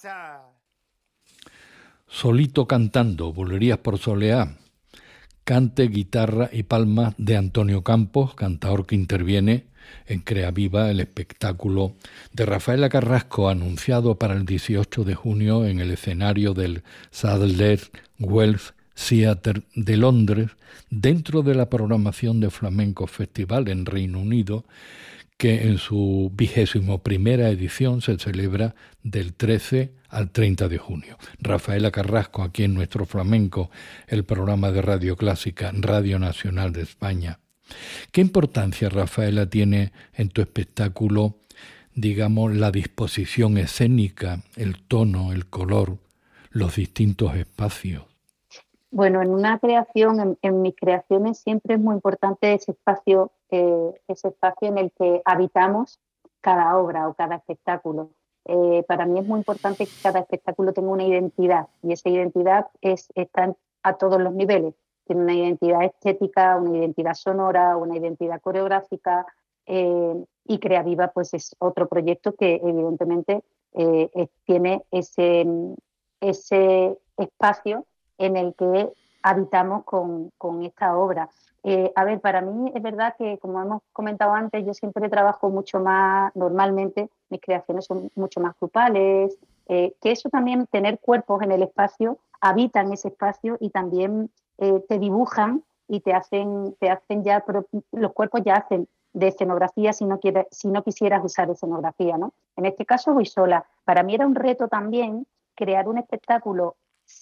pasa? Solito cantando, Bulerías por Soleá. Cante, guitarra y palmas de Antonio Campos, cantador que interviene en Crea Viva, el espectáculo de Rafaela Carrasco, anunciado para el 18 de junio en el escenario del Sadler Wells Theatre de Londres, dentro de la programación de Flamenco Festival en Reino Unido, que en su 21ª edición se celebra del 13 al 30 de junio. Rafaela Carrasco, aquí en Nuestro Flamenco, el programa de Radio Clásica, Radio Nacional de España. ¿Qué importancia, Rafaela, tiene en tu espectáculo, digamos, la disposición escénica, el tono, el color, los distintos espacios? Bueno, en una creación, en mis creaciones siempre es muy importante ese espacio en el que habitamos cada obra o cada espectáculo. Para mí es muy importante que cada espectáculo tenga una identidad y esa identidad está a todos los niveles. Tiene una identidad estética, una identidad sonora, una identidad coreográfica y Crea Viva pues es otro proyecto que evidentemente tiene ese espacio en el que habitamos con esta obra. A ver, para mí es verdad que, como hemos comentado antes, yo siempre trabajo mucho más, normalmente mis creaciones son mucho más grupales, que eso también, tener cuerpos en el espacio, habitan ese espacio y también te dibujan y te hacen ya, los cuerpos ya hacen de escenografía si no quisieras usar escenografía, ¿no? En este caso voy sola. Para mí era un reto también crear un espectáculo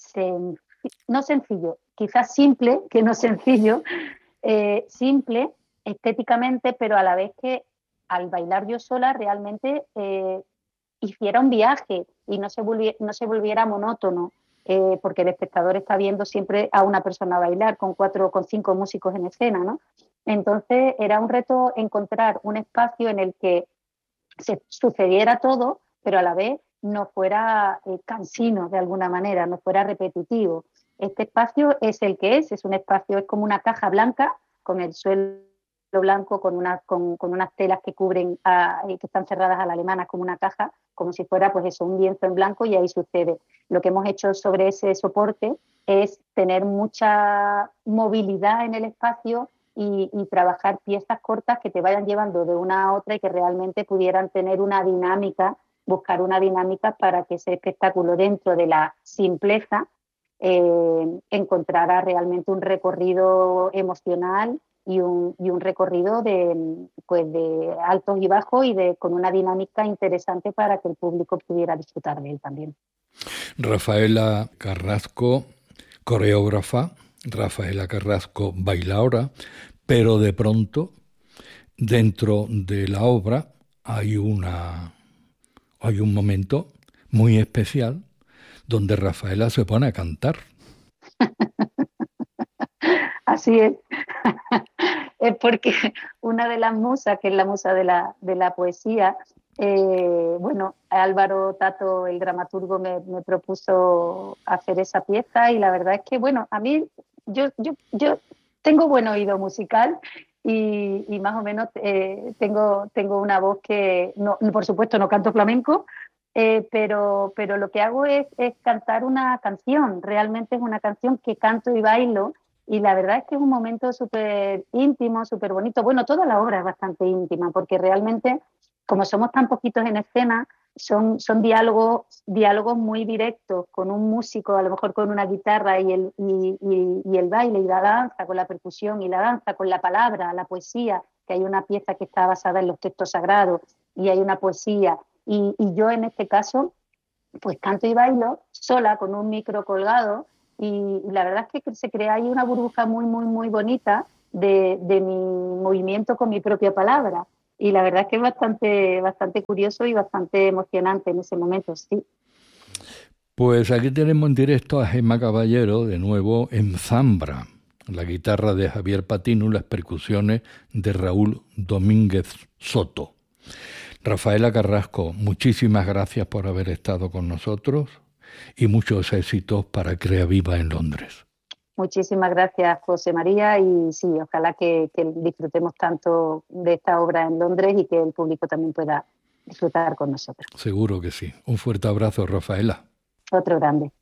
no sencillo, quizás simple, que no sencillo, simple estéticamente, pero a la vez que al bailar yo sola realmente hiciera un viaje y no se volviera monótono, porque el espectador está viendo siempre a una persona bailar con 5 músicos en escena, ¿no? Entonces era un reto encontrar un espacio en el que se sucediera todo, pero a la vez no fuera cansino de alguna manera, no fuera repetitivo. Este espacio es el que es un espacio, es como una caja blanca con el suelo blanco, con unas telas que cubren, que están cerradas a la alemana como una caja, como si fuera pues eso, un lienzo en blanco y ahí sucede. Lo que hemos hecho sobre ese soporte es tener mucha movilidad en el espacio y trabajar piezas cortas que te vayan llevando de una a otra y que realmente pudieran tener una dinámica, buscar una dinámica para que ese espectáculo dentro de la simpleza encontrara realmente un recorrido emocional y un recorrido de altos y bajos y con una dinámica interesante para que el público pudiera disfrutar de él también. Rafaela Carrasco, coreógrafa, Rafaela Carrasco, bailaora, pero de pronto dentro de la obra hay un momento muy especial donde Rafaela se pone a cantar. Así es. Es porque una de las musas, que es la musa de la poesía, Álvaro Tato, el dramaturgo, me propuso hacer esa pieza y la verdad es que, a mí, yo tengo buen oído musical y más o menos tengo una voz que, no, por supuesto, no canto flamenco, pero lo que hago es cantar una canción. Realmente es una canción que canto y bailo y la verdad es que es un momento súper íntimo, súper bonito. Bueno, toda la obra es bastante íntima porque realmente, como somos tan poquitos en escena, son diálogos muy directos con un músico, a lo mejor con una guitarra y el baile y la danza, con la percusión y la danza, con la palabra, la poesía, que hay una pieza que está basada en los textos sagrados y hay una poesía. Y yo en este caso, pues canto y bailo sola con un micro colgado y la verdad es que se crea ahí una burbuja muy, muy, muy bonita de mi movimiento con mi propia palabra. Y la verdad es que es bastante curioso y bastante emocionante en ese momento, sí. Pues aquí tenemos en directo a Gemma Caballero, de nuevo en Zambra, la guitarra de Javier Patino y las percusiones de Raúl Domínguez Soto. Rafaela Carrasco, muchísimas gracias por haber estado con nosotros y muchos éxitos para Crea Viva en Londres. Muchísimas gracias, José María, y sí, ojalá que disfrutemos tanto de esta obra en Londres y que el público también pueda disfrutar con nosotros. Seguro que sí. Un fuerte abrazo, Rafaela. Otro grande.